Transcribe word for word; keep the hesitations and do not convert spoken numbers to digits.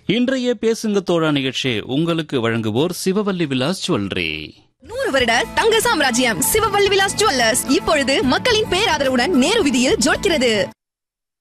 இன்றைய பேசுங்க தோழா நிகழ்ச்சி உங்களுக்கு வழங்குவோர் சிவவல்லி விலாஸ் ஜுவல்லரி. நூறு வருட தங்க சாம்ராஜ்யம் சிவவல்லி விலாஸ் ஜுவல்லர்ஸ் இப்பொழுது மக்களின் பேராதரவுடன் நேரு வீதியில் ஜொலிக்கிறது.